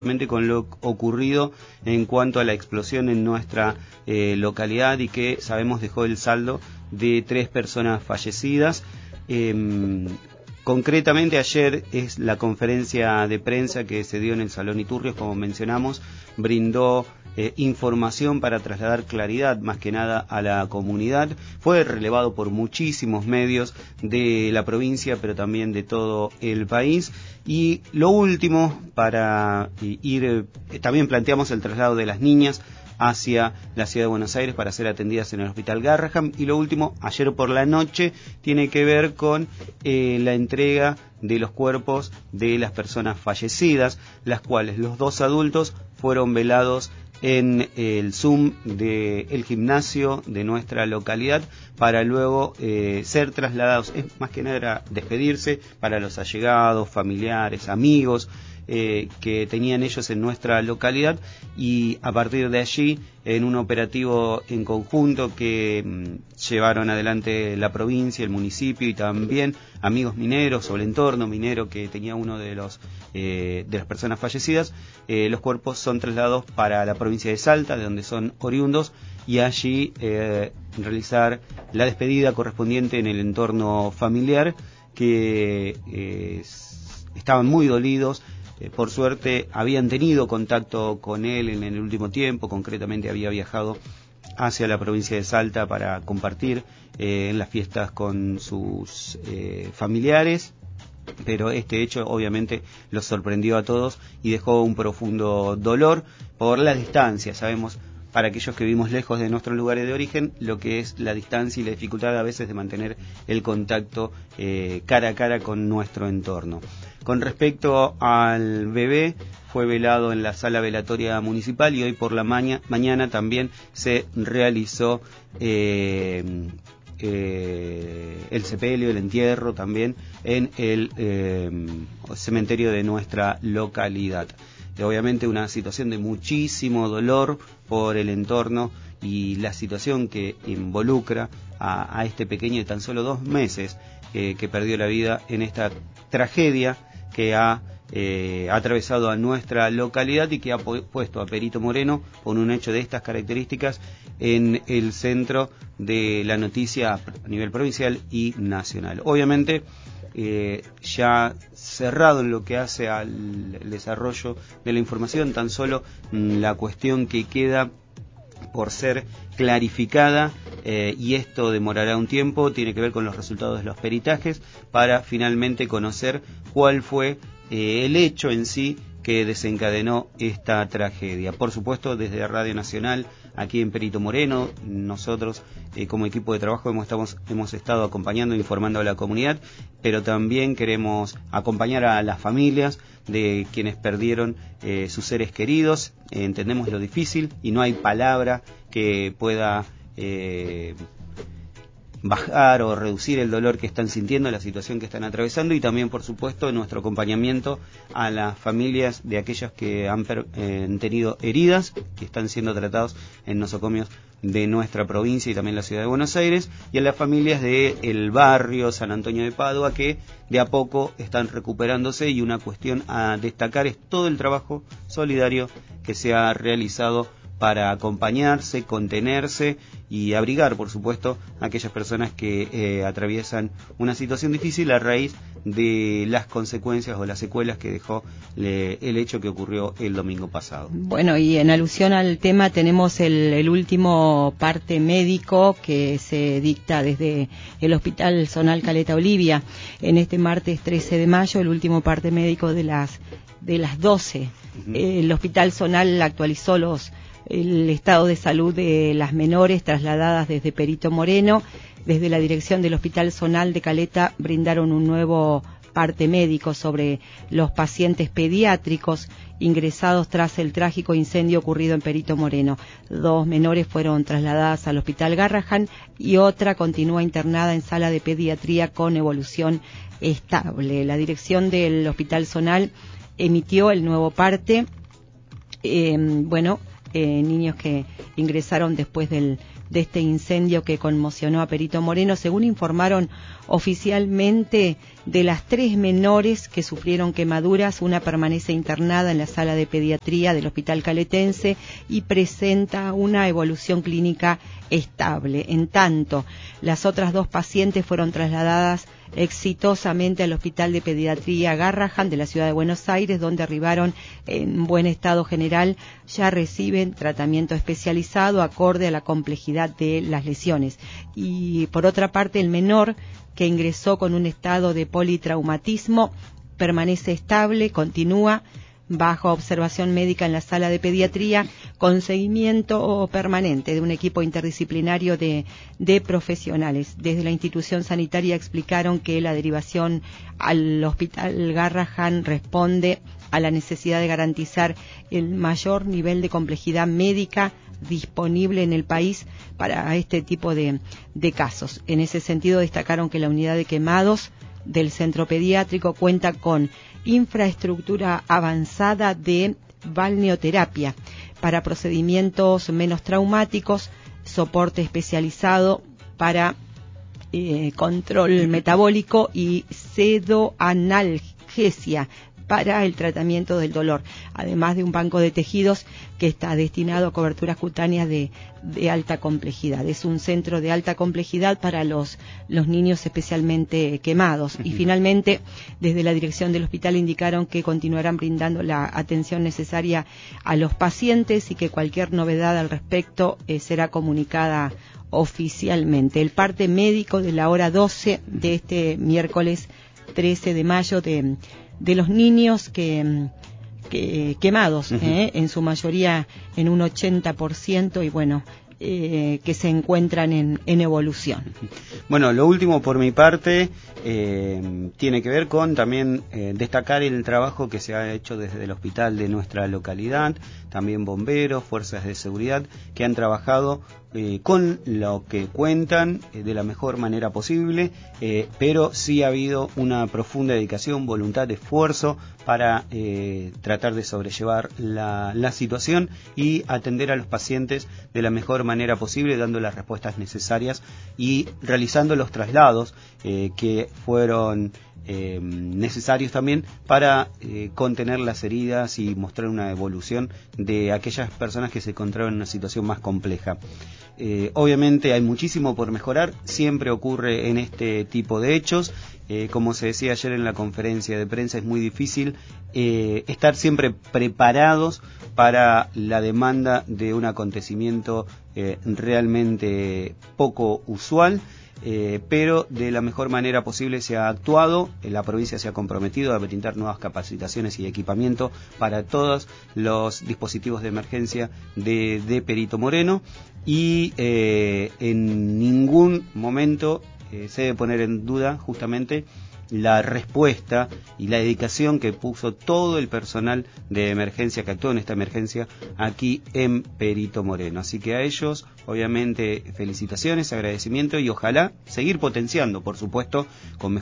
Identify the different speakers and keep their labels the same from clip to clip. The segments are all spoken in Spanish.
Speaker 1: con lo ocurrido en cuanto a la explosión en nuestra localidad y que sabemos dejó el saldo de 3 personas fallecidas. Concretamente ayer es la conferencia de prensa que se dio en el Salón Iturrios, como mencionamos, brindó información para trasladar claridad más que nada a la comunidad. Fue relevado por muchísimos medios de la provincia, pero también de todo el país. Y lo último, para ir, también planteamos el traslado de las niñas hacia la ciudad de Buenos Aires para ser atendidas en el Hospital Garrahan. Y lo último, ayer por la noche, tiene que ver con la entrega de los cuerpos de las personas fallecidas, las cuales los 2 adultos fueron velados en el Zoom del gimnasio de nuestra localidad para luego ser trasladados. Es más que nada despedirse para los allegados, familiares, amigos que tenían ellos en nuestra localidad, y a partir de allí, en un operativo en conjunto que llevaron adelante la provincia, el municipio y también amigos mineros o el entorno minero que tenía uno de las personas fallecidas, los cuerpos son trasladados para la provincia de Salta, de donde son oriundos, y allí realizar la despedida correspondiente en el entorno familiar, que estaban muy dolidos. Por suerte habían tenido contacto con él en el último tiempo, concretamente había viajado hacia la provincia de Salta para compartir en las fiestas con sus familiares, pero este hecho obviamente los sorprendió a todos y dejó un profundo dolor por la distancia. Sabemos, para aquellos que vivimos lejos de nuestros lugares de origen, lo que es la distancia y la dificultad a veces de mantener el contacto cara a cara con nuestro entorno. Con respecto al bebé, fue velado en la sala velatoria municipal y hoy por la mañana también se realizó el sepelio, el entierro también en el cementerio de nuestra localidad. Obviamente una situación de muchísimo dolor por el entorno y la situación que involucra a este pequeño de tan solo 2 meses que perdió la vida en esta tragedia que ha atravesado a nuestra localidad y que ha puesto a Perito Moreno, con un hecho de estas características, en el centro de la noticia a nivel provincial y nacional. Obviamente, ya cerrado en lo que hace al desarrollo de la información, tan solo la cuestión que queda por ser clarificada, y esto demorará un tiempo, tiene que ver con los resultados de los peritajes para finalmente conocer cuál fue el hecho en sí que desencadenó esta tragedia. Por supuesto, desde Radio Nacional, aquí en Perito Moreno, nosotros como equipo de trabajo hemos estado acompañando e informando a la comunidad, pero también queremos acompañar a las familias de quienes perdieron sus seres queridos. Entendemos lo difícil y no hay palabra que pueda bajar o reducir el dolor que están sintiendo, la situación que están atravesando, y también, por supuesto, nuestro acompañamiento a las familias de aquellas que han tenido heridas, que están siendo tratados en nosocomios de nuestra provincia y también la ciudad de Buenos Aires, y a las familias del barrio San Antonio de Padua, que de a poco están recuperándose. Y una cuestión a destacar es todo el trabajo solidario que se ha realizado para acompañarse, contenerse y abrigar, por supuesto, a aquellas personas que atraviesan una situación difícil a raíz de las consecuencias o las secuelas que dejó el hecho que ocurrió el domingo pasado.
Speaker 2: Bueno, y en alusión al tema tenemos el último parte médico que se dicta desde el Hospital Zonal Caleta Olivia. En este martes 13 de mayo, el último parte médico de las 12. El Hospital Zonal actualizó el estado de salud de las menores trasladadas desde Perito Moreno. Desde la dirección del Hospital Zonal de Caleta brindaron un nuevo parte médico sobre los pacientes pediátricos ingresados tras el trágico incendio ocurrido en Perito Moreno. 2 menores fueron trasladadas al Hospital Garrahan y otra continúa internada en sala de pediatría con evolución estable. La dirección del Hospital Zonal emitió el nuevo parte. Niños que ingresaron después del de este incendio que conmocionó a Perito Moreno. Según informaron oficialmente, de las 3 menores que sufrieron quemaduras, una permanece internada en la sala de pediatría del Hospital Caletense y presenta una evolución clínica estable. En tanto, las otras 2 pacientes fueron trasladadas exitosamente al Hospital de Pediatría Garrahan de la Ciudad de Buenos Aires, donde arribaron en buen estado general. Ya reciben tratamiento especializado acorde a la complejidad de las lesiones. Y por otra parte, el menor, que ingresó con un estado de politraumatismo, permanece estable, continúa bajo observación médica en la sala de pediatría, con seguimiento permanente de un equipo interdisciplinario de profesionales. Desde la institución sanitaria explicaron que la derivación al Hospital Garrahan responde a la necesidad de garantizar el mayor nivel de complejidad médica disponible en el país para este tipo de casos. En ese sentido, destacaron que la unidad de quemados del centro pediátrico cuenta con infraestructura avanzada de balneoterapia para procedimientos menos traumáticos, soporte especializado para control metabólico y sedoanalgesia para el tratamiento del dolor, además de un banco de tejidos que está destinado a coberturas cutáneas de alta complejidad. Es un centro de alta complejidad para los niños especialmente quemados. Y finalmente, desde la dirección del hospital indicaron que continuarán brindando la atención necesaria a los pacientes y que cualquier novedad al respecto será comunicada oficialmente. El parte médico de la hora 12 de este miércoles 13 de mayo de los niños quemados, en su mayoría en un 80%, y bueno, que se encuentran en evolución.
Speaker 1: Bueno, lo último por mi parte tiene que ver con también destacar el trabajo que se ha hecho desde el hospital de nuestra localidad, también bomberos, fuerzas de seguridad que han trabajado con lo que cuentan de la mejor manera posible, pero sí ha habido una profunda dedicación, voluntad, esfuerzo para tratar de sobrellevar la situación y atender a los pacientes de la mejor manera posible, dando las respuestas necesarias y realizando los traslados que fueron necesarios también para contener las heridas y mostrar una evolución de aquellas personas que se encontraban en una situación más compleja. Obviamente hay muchísimo por mejorar, siempre ocurre en este tipo de hechos. Como se decía ayer en la conferencia de prensa, es muy difícil estar siempre preparados para la demanda de un acontecimiento realmente poco usual. Pero de la mejor manera posible se ha actuado, la provincia se ha comprometido a brindar nuevas capacitaciones y equipamiento para todos los dispositivos de emergencia de Perito Moreno, y en ningún momento se debe poner en duda justamente la respuesta y la dedicación que puso todo el personal de emergencia que actuó en esta emergencia aquí en Perito Moreno. Así que a ellos, obviamente, felicitaciones, agradecimiento, y ojalá seguir potenciando, por supuesto, con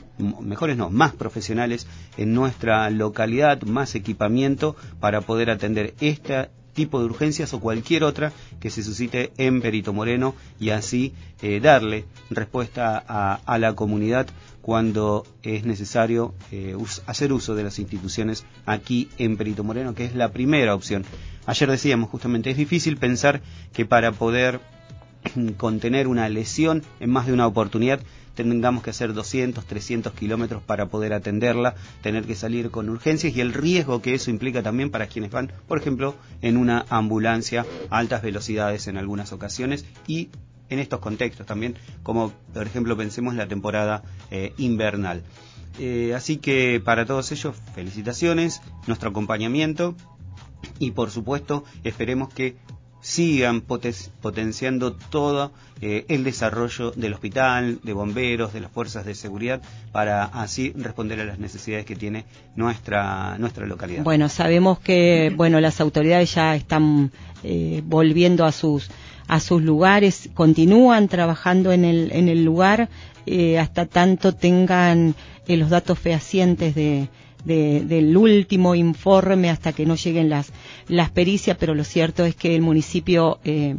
Speaker 1: más profesionales en nuestra localidad, más equipamiento para poder atender este tipo de urgencias o cualquier otra que se suscite en Perito Moreno, y así darle respuesta a la comunidad cuando es necesario hacer uso de las instituciones aquí en Perito Moreno, que es la primera opción. Ayer decíamos justamente, es difícil pensar que para poder contener una lesión en más de una oportunidad tengamos que hacer 200, 300 kilómetros para poder atenderla, tener que salir con urgencias y el riesgo que eso implica también para quienes van, por ejemplo, en una ambulancia a altas velocidades en algunas ocasiones, y en estos contextos también, como por ejemplo pensemos la temporada invernal. Así que para todos ellos, felicitaciones, nuestro acompañamiento, y por supuesto esperemos que sigan potenciando todo el desarrollo del hospital, de bomberos, de las fuerzas de seguridad, para así responder a las necesidades que tiene nuestra localidad.
Speaker 2: Bueno, sabemos que las autoridades ya están volviendo a sus lugares, continúan trabajando en el lugar hasta tanto tengan los datos fehacientes del último informe, hasta que no lleguen las pericias, pero lo cierto es que el municipio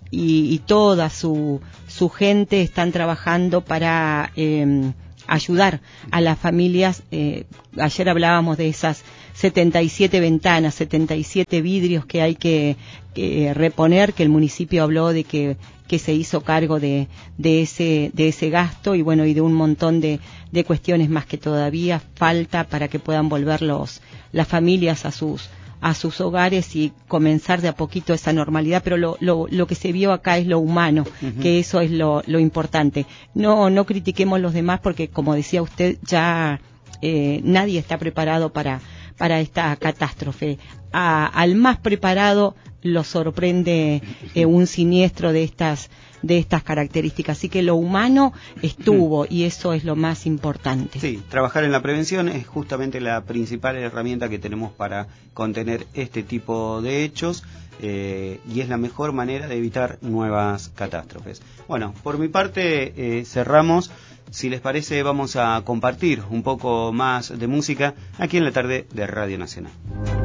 Speaker 2: y toda su gente están trabajando para ayudar a las familias. Ayer hablábamos de esas 77 ventanas, 77 vidrios que hay que reponer, que el municipio habló de que se hizo cargo de ese gasto, y bueno, y de un montón de cuestiones más que todavía falta para que puedan volver las familias a sus hogares y comenzar de a poquito esa normalidad. Pero lo que se vio acá es lo humano, que eso es lo importante. No critiquemos los demás, porque como decía usted, ya nadie está preparado para esta catástrofe. Al más preparado lo sorprende un siniestro de estas características. Así que lo humano estuvo, y eso es lo más importante.
Speaker 1: Sí, trabajar en la prevención es justamente la principal herramienta que tenemos para contener este tipo de hechos, y es la mejor manera de evitar nuevas catástrofes. Bueno, por mi parte cerramos. Si les parece, vamos a compartir un poco más de música aquí en la tarde de Radio Nacional.